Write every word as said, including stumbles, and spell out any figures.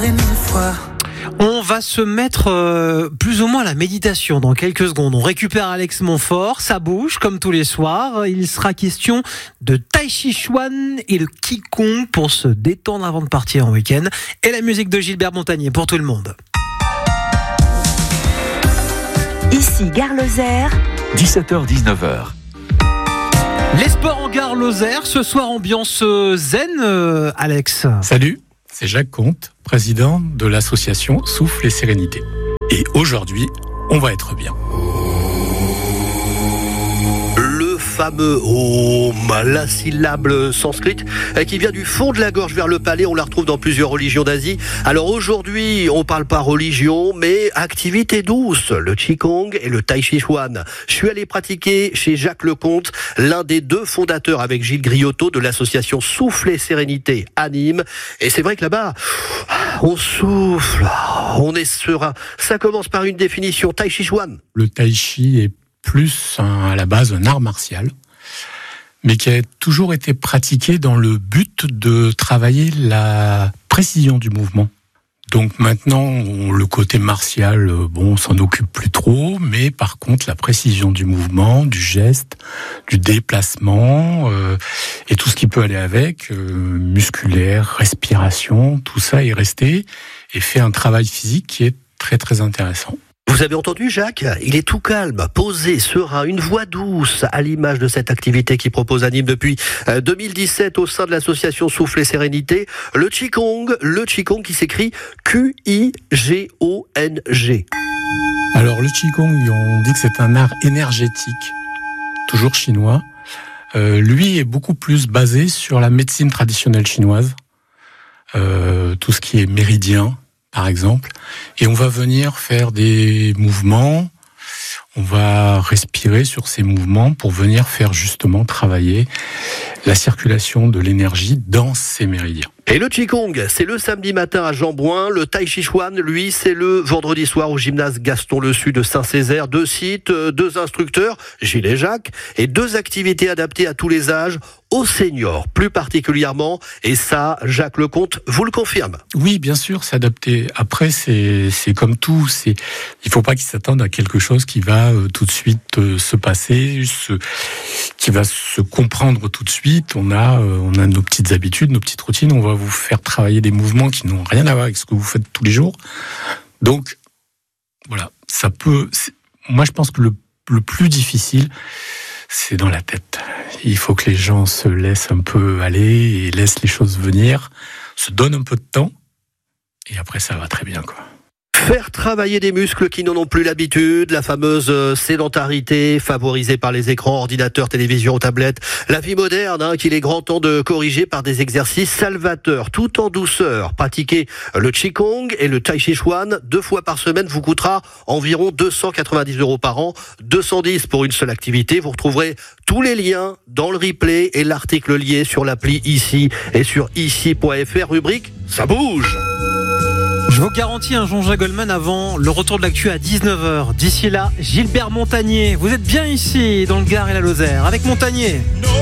et mille fois. On va se mettre euh, plus ou moins à la méditation dans quelques secondes. On récupère Alex Montfort, ça bouge comme tous les soirs. Il sera question de Tai Chi Chuan et le Qigong pour se détendre avant de partir en week-end. Et la musique de Gilbert Montagné pour tout le monde. Ici Gare Lozère, dix-sept heures dix-neuf heures. Les sports en Gare Lozère, ce soir ambiance zen, euh, Alex. Salut, c'est Jacques Comte, président de l'association Souffle et Sérénité. Et aujourd'hui, on va être bien. Le fameux Om, la syllabe sanscrite qui vient du fond de la gorge vers le palais, on la retrouve dans plusieurs religions d'Asie. Alors aujourd'hui, on parle pas religion, mais activité douce, le Qigong et le Tai Chi Chuan. Je suis allé pratiquer chez Jacques Lecomte, l'un des deux fondateurs avec Gilles Griotto de l'association Souffle et Sérénité à Nîmes. Et c'est vrai que là-bas, on souffle, on est serein. Ça commence par une définition, Tai Chi Chuan. Le Tai Chi est plus un, à la base un art martial, mais qui a toujours été pratiqué dans le but de travailler la précision du mouvement. Donc maintenant, on, le côté martial, bon, on s'en occupe plus trop, mais par contre, la précision du mouvement, du geste, du déplacement, euh, et tout ce qui peut aller avec, euh, musculaire, respiration, tout ça est resté et fait un travail physique qui est très très intéressant. Vous avez entendu, Jacques ? Il est tout calme, posé, serein, une voix douce, à l'image de cette activité qu'il propose à Nîmes depuis deux mille dix-sept au sein de l'association Souffle et Sérénité. Le Qigong, le Qigong qui s'écrit Q I G O N G. Alors le Qigong, on dit que c'est un art énergétique, toujours chinois. Euh, lui est beaucoup plus basé sur la médecine traditionnelle chinoise, euh, tout ce qui est méridien, par exemple, et on va venir faire des mouvements, on va respirer sur ces mouvements pour venir faire justement travailler la circulation de l'énergie dans ces méridiens. Et le Qigong, c'est le samedi matin à Jean-Bouin. Le Tai Chi Chuan, lui, c'est le vendredi soir au gymnase Gaston Lessus de Saint-Césaire. Deux sites, deux instructeurs, Gilles et Jacques, et deux activités adaptées à tous les âges, aux seniors plus particulièrement. Et ça, Jacques Lecomte vous le confirme. Oui, bien sûr, c'est adapté. Après, c'est, c'est comme tout. C'est, il faut pas qu'ils s'attendent à quelque chose qui va euh, tout de suite euh, se passer, se, qui va se comprendre tout de suite. On a, euh, on a nos petites habitudes, nos petites routines. On va vous faire travailler des mouvements qui n'ont rien à voir avec ce que vous faites tous les jours. Donc, voilà, ça peut... Moi, je pense que le, le plus difficile, c'est dans la tête. Il faut que les gens se laissent un peu aller et laissent les choses venir, se donnent un peu de temps, et après, ça va très bien, quoi. Faire travailler des muscles qui n'en ont plus l'habitude, la fameuse sédentarité favorisée par les écrans, ordinateurs, télévisions, tablettes, la vie moderne hein, qu'il est grand temps de corriger par des exercices salvateurs, tout en douceur. Pratiquer le Qigong et le Tai Chi Chuan deux fois par semaine vous coûtera environ deux cent quatre-vingt-dix euros par an, deux cent dix pour une seule activité. Vous retrouverez tous les liens dans le replay et l'article lié sur l'appli Ici et sur ici point f r, rubrique « Ça bouge ». Je vous garantis un Jean-Jacques Goldman avant le retour de l'actu à dix-neuf heures. D'ici là, Gilbert Montagné. Vous êtes bien ici, dans le Gard et la Lozère, avec Montagné.